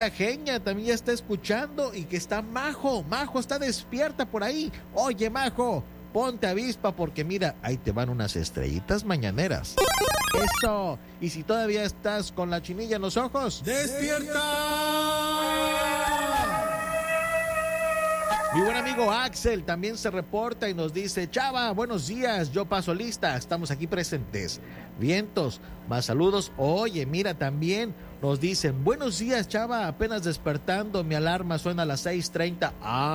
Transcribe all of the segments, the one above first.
Genia también ya está escuchando y que está Majo. Majo está despierta por ahí. Oye, Majo, ponte avispa porque mira, ahí te van unas estrellitas mañaneras. Eso. Y si todavía estás con la chinilla en los ojos, ¡despierta! Mi buen amigo Axel también se reporta y nos dice: Chava, buenos días, yo paso lista, estamos aquí presentes. Vientos, más saludos. Oye, mira, también nos dicen: buenos días, Chava, apenas despertando, mi alarma suena a las 6:30.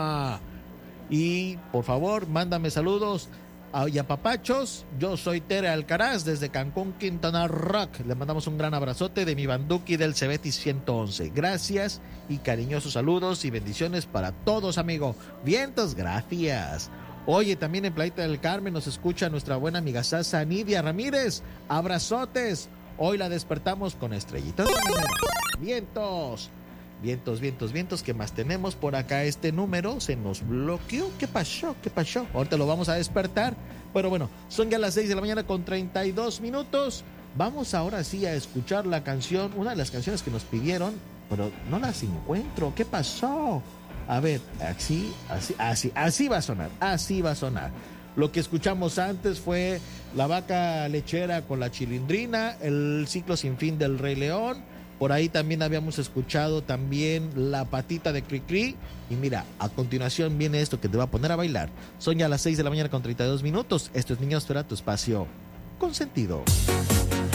Y por favor, mándame saludos y apapachos. Yo soy Tere Alcaraz desde Cancún, Quintana Roo. Le mandamos un gran abrazote de mi banduki del Cebetis 111. Gracias y cariñosos saludos y bendiciones para todos, amigo. Vientos, gracias. Oye, también en Playita del Carmen nos escucha nuestra buena amiga Sasa Nidia Ramírez. Abrazotes. Hoy la despertamos con estrellitas. Vientos. Vientos, vientos, vientos. ¿Qué más tenemos por acá? Este número se nos bloqueó. ¿Qué pasó? ¿Qué pasó? Ahorita lo vamos a despertar. Pero bueno, son ya las 6 de la mañana con 32 minutos. Vamos ahora sí a escuchar la canción, una de las canciones que nos pidieron, pero no las encuentro. ¿Qué pasó? A ver, así va a sonar. Así va a sonar. Lo que escuchamos antes fue La Vaca Lechera con la Chilindrina, El Ciclo Sin Fin del Rey León. Por ahí también habíamos escuchado también La Patita de Cricri. Y mira, a continuación viene esto que te va a poner a bailar. Son ya las 6 de la mañana con 32 minutos. Esto es Niños Esfera, tu espacio consentido.